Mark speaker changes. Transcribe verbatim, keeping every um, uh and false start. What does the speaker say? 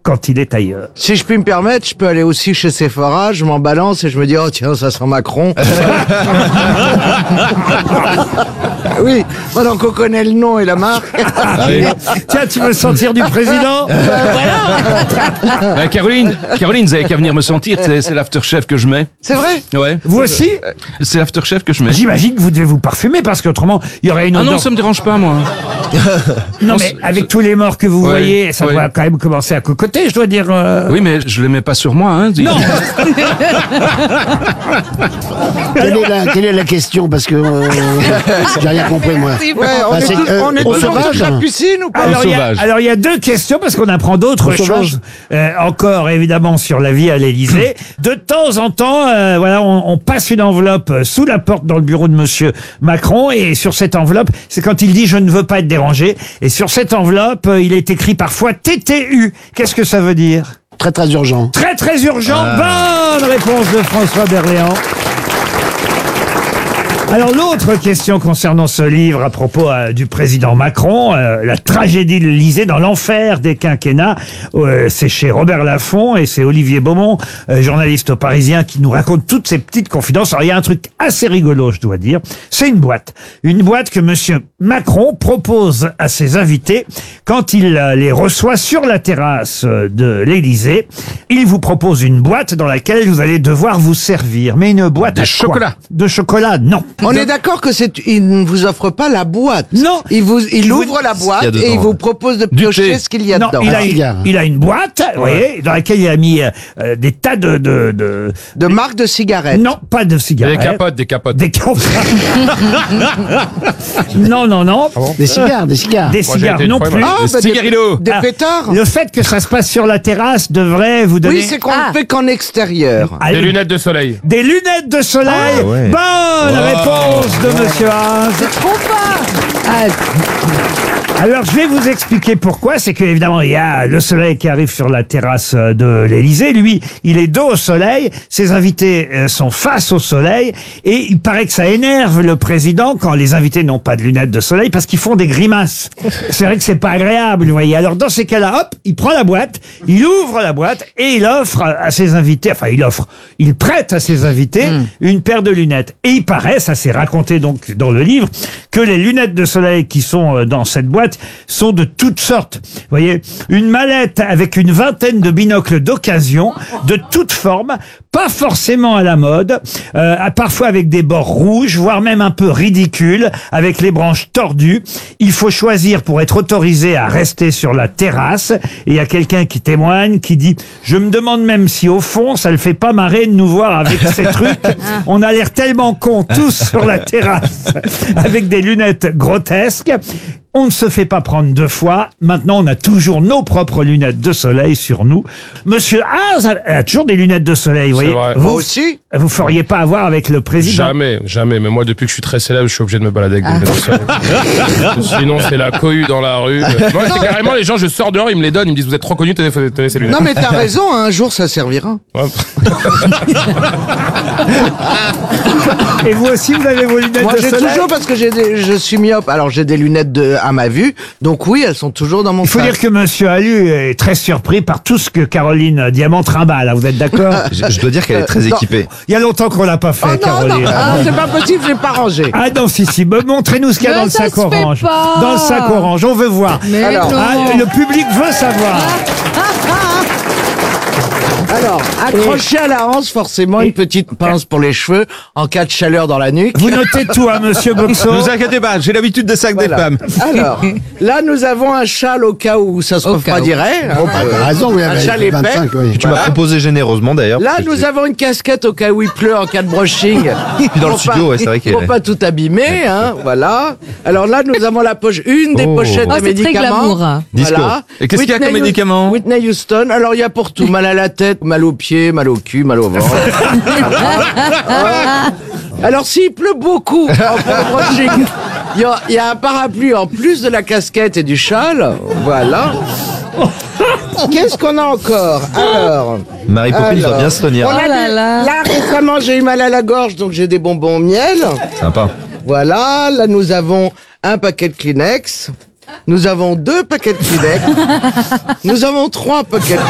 Speaker 1: quand il est ailleurs.
Speaker 2: Si je puis me permettre, je peux aller aussi chez Sephora, je m'en balance et je me dis, oh tiens, ça sent Macron. Oui, maintenant qu'on connaît le nom et la marque.
Speaker 1: Tiens, tu veux sentir du président?
Speaker 3: Bah, Caroline, Caroline, vous avez qu'à venir me sentir, c'est, c'est l'aftershave que je mets.
Speaker 2: C'est vrai?
Speaker 3: Ouais.
Speaker 1: Vous aussi?
Speaker 3: C'est l'aftershave que je mets.
Speaker 1: J'imagine que vous devez vous parfumer parce qu'autrement, il y aurait une
Speaker 3: Ah
Speaker 1: odeur.
Speaker 3: non, ça me dérange pas, moi.
Speaker 1: Non,
Speaker 3: Non,
Speaker 1: mais
Speaker 3: c'est-
Speaker 1: avec tous les morts que vous
Speaker 3: Ouais,
Speaker 1: voyez, ça
Speaker 3: ouais.
Speaker 1: doit quand même commencer à cocoter, je dois dire. euh.
Speaker 3: Oui, mais je les mets pas sur moi, hein.
Speaker 1: Non.
Speaker 4: Quelle est la, quelle est la question? Parce que euh, j'ai rien compris, moi.
Speaker 2: Ouais, on
Speaker 4: Bah,
Speaker 2: est,
Speaker 4: c'est-
Speaker 2: tous-
Speaker 4: euh,
Speaker 2: on est
Speaker 4: au
Speaker 2: toujours
Speaker 4: sauvage,
Speaker 2: toute la
Speaker 4: hein.
Speaker 2: piscine ou pas?
Speaker 1: Alors il, y a,
Speaker 3: sauvage.
Speaker 1: alors il y a deux questions parce qu'on apprend d'autres
Speaker 4: Au sauvage.
Speaker 1: choses euh, encore évidemment sur la vie à l'Élysée. De temps en temps, euh, voilà, on, on passe une enveloppe sous la porte dans le bureau de Monsieur Macron et sur cette enveloppe, c'est quand il dit je ne veux pas être dérangé. Et sur cette enveloppe, euh, il est écrit parfois T T U. Qu'est-ce que ça veut dire?
Speaker 4: Très très urgent.
Speaker 1: Très très urgent. Bonne réponse de François Berléand. Alors l'autre question concernant ce livre à propos euh, du président Macron, euh, la tragédie de l'Élysée dans l'enfer des quinquennats, euh, c'est chez Robert Laffont et c'est Olivier Beaumont, euh, journaliste au Parisien, qui nous raconte toutes ces petites confidences. Alors il y a un truc assez rigolo, je dois dire, c'est une boîte. Une boîte que monsieur Macron propose à ses invités quand il euh, les reçoit sur la terrasse euh, de l'Élysée. Il vous propose une boîte dans laquelle vous allez devoir vous servir. Mais une boîte
Speaker 3: De
Speaker 1: à quoi?
Speaker 3: chocolat.
Speaker 1: De chocolat, non.
Speaker 2: On est d'accord que c'est, il ne vous offre pas la boîte.
Speaker 1: Non.
Speaker 2: Il vous, il
Speaker 1: Il vous-
Speaker 2: ouvre la
Speaker 5: qu'il y
Speaker 2: boîte
Speaker 5: a dedans,
Speaker 2: et il vous
Speaker 5: ouais.
Speaker 2: propose de
Speaker 3: Du
Speaker 2: piocher
Speaker 3: thé.
Speaker 2: ce qu'il y a
Speaker 1: Non,
Speaker 2: dedans.
Speaker 1: il a,
Speaker 4: Un
Speaker 1: une,
Speaker 4: cigare.
Speaker 1: il a une boîte, vous voyez, dans laquelle il a mis euh, euh, des tas de, de, de...
Speaker 2: De marque de cigarettes.
Speaker 1: Non, pas de cigarettes.
Speaker 3: Des capotes, des capotes.
Speaker 1: Des capotes. Non, non, non.
Speaker 4: Des cigares, des cigares.
Speaker 1: Des
Speaker 3: Moi, j'ai
Speaker 1: cigares
Speaker 3: été une
Speaker 1: non
Speaker 3: fois,
Speaker 1: plus.
Speaker 3: moi.
Speaker 2: Ah,
Speaker 3: Des
Speaker 2: bah, des,
Speaker 3: cigarilos.
Speaker 2: des
Speaker 1: Ah,
Speaker 2: pétards.
Speaker 1: Le fait que ça se passe sur la terrasse devrait vous donner...
Speaker 2: Oui, c'est qu'on
Speaker 6: Ah.
Speaker 2: ne fait qu'en extérieur.
Speaker 1: Ah,
Speaker 3: Des lunettes de soleil.
Speaker 1: Des lunettes de soleil.
Speaker 5: Ah, ouais.
Speaker 1: Bonne réponse de Monsieur Haas.
Speaker 6: Trop fort.
Speaker 1: Alors, je vais vous expliquer pourquoi. C'est que, évidemment, il y a le soleil qui arrive sur la terrasse de l'Élysée. Lui, il est dos au soleil. Ses invités euh, sont face au soleil. Et il paraît que ça énerve le président quand les invités n'ont pas de lunettes de soleil parce qu'ils font des grimaces. C'est vrai que c'est pas agréable, vous voyez. Alors, dans ces cas-là, hop, il prend la boîte, il ouvre la boîte et il offre à ses invités, enfin, il offre, il prête à ses invités une paire de lunettes. Et il paraît, ça s'est raconté donc dans le livre, que les lunettes de soleil qui sont euh, dans cette boîte sont de toutes sortes. Vous voyez, une mallette avec une vingtaine de binocles d'occasion, de toutes formes, pas forcément à la mode, euh, parfois avec des bords rouges, voire même un peu ridicules, avec les branches tordues. Il faut choisir pour être autorisé à rester sur la terrasse. Et il y a quelqu'un qui témoigne, qui dit « Je me demande même si au fond, ça le fait pas marrer de nous voir avec ces trucs. On a l'air tellement cons tous sur la terrasse, avec des lunettes grotesques. » On ne se fait pas prendre deux fois. Maintenant, on a toujours nos propres lunettes de soleil sur nous. Monsieur Haas a, a toujours des lunettes de soleil, vous voyez.
Speaker 3: vrai.
Speaker 1: Vous,
Speaker 2: Moi aussi.
Speaker 1: vous feriez pas avoir avec le président.
Speaker 3: Jamais, jamais. Mais moi, depuis que je suis très célèbre, je suis obligé de me balader avec des lunettes de soleil. Sinon, c'est la cohue dans la rue. Moi, c'est carrément les gens, je sors dehors, ils me les donnent, ils me disent, vous êtes trop connus, tenez, tenez ces lunettes.
Speaker 2: Non, mais t'as raison, hein, un jour ça servira.
Speaker 3: Ouais.
Speaker 1: Et vous aussi, vous avez vos lunettes
Speaker 2: Moi,
Speaker 1: de
Speaker 2: j'ai
Speaker 1: soleil.
Speaker 2: toujours, parce que j'ai des, je suis myope, alors j'ai des lunettes de, à ma vue, donc oui, elles sont toujours dans mon
Speaker 1: Il faut
Speaker 2: sac.
Speaker 1: dire que Monsieur Allu est très surpris par tout ce que Caroline Diamant trimballe. Vous êtes d'accord?
Speaker 5: Je, je dois dire qu'elle est très
Speaker 2: non.
Speaker 5: équipée.
Speaker 1: Il y a longtemps qu'on l'a pas fait,
Speaker 2: Oh non, non,
Speaker 1: Caroline.
Speaker 2: ah, c'est pas possible, j'ai pas rangé.
Speaker 1: Ah non, si, si. Bah, montrez-nous ce qu'il y a
Speaker 6: Mais
Speaker 1: dans le
Speaker 6: ça
Speaker 1: sac
Speaker 6: se fait
Speaker 1: orange.
Speaker 6: pas.
Speaker 1: Dans le sac orange, on veut voir.
Speaker 6: Mais
Speaker 2: Alors,
Speaker 6: non.
Speaker 1: Ah, le public veut savoir.
Speaker 2: Alors, accroché à la hanche, forcément, une petite pince pour les cheveux, en cas de chaleur dans la nuque.
Speaker 1: Vous notez tout, hein, monsieur Boxo.
Speaker 5: Ne vous inquiétez pas, j'ai l'habitude des sacs
Speaker 2: Voilà.
Speaker 5: des femmes.
Speaker 2: Alors, là, nous avons un châle au cas où ça se
Speaker 6: Au cas
Speaker 2: refroidirait. hein.
Speaker 4: T'as raison, oui,
Speaker 2: Un
Speaker 4: avec
Speaker 2: châle épais.
Speaker 4: vingt-cinq, oui.
Speaker 5: Tu m'as proposé généreusement d'ailleurs.
Speaker 2: Là,
Speaker 5: parce que
Speaker 2: nous
Speaker 5: je-
Speaker 2: avons une casquette au cas où il pleut en cas de brushing.
Speaker 5: Puis dans le
Speaker 2: Pour
Speaker 5: studio,
Speaker 2: pas-
Speaker 5: ouais, c'est vrai qu'elle
Speaker 2: Pour
Speaker 5: est-
Speaker 2: pas tout abîmer, hein, voilà. Alors là, nous avons la poche, une des
Speaker 5: Oh.
Speaker 2: pochettes
Speaker 6: Oh,
Speaker 2: de
Speaker 6: c'est très
Speaker 2: médicaments.
Speaker 6: glamour.
Speaker 5: Disco.
Speaker 2: Voilà.
Speaker 3: Et qu'est-ce qu'il y a comme
Speaker 2: Whitney Hu-
Speaker 3: médicaments
Speaker 2: Whitney Houston. Alors, il y a pour tout. Mal à la tête, mal aux pieds, mal au cul, mal au ventre. Voilà. Alors, s'il pleut beaucoup en cas de brushing, il y a- il y a un parapluie en plus de la casquette et du châle. Voilà. Qu'est-ce qu'on a encore? Alors,
Speaker 5: Marie Poppins
Speaker 2: Alors.
Speaker 5: va bien se tenir.
Speaker 2: on a
Speaker 6: Oh là
Speaker 2: des-
Speaker 6: là.
Speaker 2: là récemment j'ai eu mal à la gorge, donc j'ai des bonbons au miel.
Speaker 5: Sympa.
Speaker 2: Voilà, là nous avons un paquet de Kleenex. Nous avons deux paquets de Kleenex. Nous avons trois paquets de